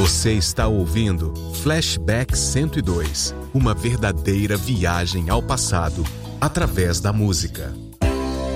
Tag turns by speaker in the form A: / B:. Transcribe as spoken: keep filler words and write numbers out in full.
A: Você está ouvindo Flashback cento e dois, uma verdadeira viagem ao passado através da música.